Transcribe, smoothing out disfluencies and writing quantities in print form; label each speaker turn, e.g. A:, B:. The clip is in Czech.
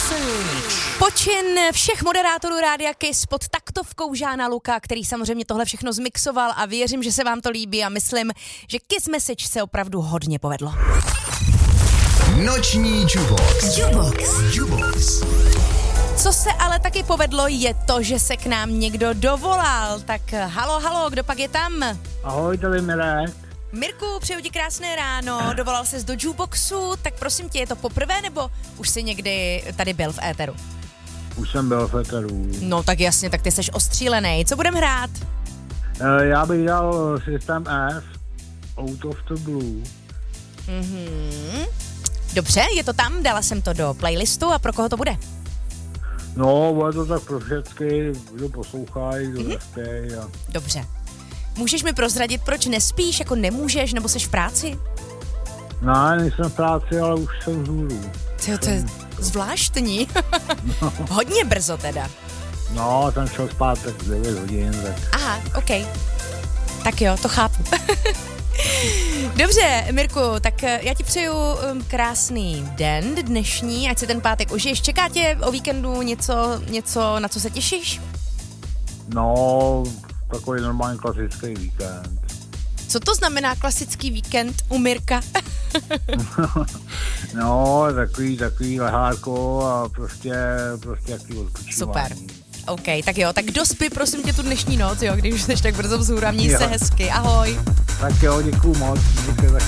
A: Počin všech moderátorů Rádia Kiss pod taktovkou Žána Luka, který samozřejmě tohle všechno zmixoval a věřím, že se vám to líbí a myslím, že Kiss Message se opravdu hodně povedlo.
B: Noční Jubox.
A: Co se ale taky povedlo, je to, že se k nám někdo dovolal. Tak halo, kdo pak je tam?
C: Ahoj, tady Mirek.
A: Mirku, přeju ti krásné ráno, dovolal ses do Juboxu, tak prosím tě, je to poprvé, nebo už jsi někdy tady byl v éteru?
C: Už jsem byl v éteru.
A: No tak jasně, tak ty seš ostřílenej. Co budem hrát?
C: Já bych dal System F, Out of the Blue.
A: Dobře, je to tam, dala jsem to do playlistu a pro koho to bude?
C: No, bude to tak pro všechny, kdo poslouchají, kdo nespějí.
A: Dobře. Můžeš mi prozradit, proč nespíš, jako nemůžeš, nebo jsi v práci?
C: Ne, nejsem v práci, ale už jsem vzhůru.
A: To je zvláštní. Hodně brzo teda.
C: No, jsem šel spát tak 9 hodin. Tak...
A: Aha, OK. Tak jo, to chápu. Dobře, Mirku, tak já ti přeju krásný den dnešní, ať se ten pátek užiješ. Čeká tě o víkendu něco, na co se těšíš?
C: No, takový normální klasický víkend.
A: Co to znamená klasický víkend u Mirka?
C: No, takový lehárko a prostě takový odpočívání.
A: Super. OK, tak jo, tak dospí prosím tě tu dnešní noc, jo, když už jsi tak brzo vzhůru a měj se hezky. Ahoj.
C: Tak jo, děkuju moc.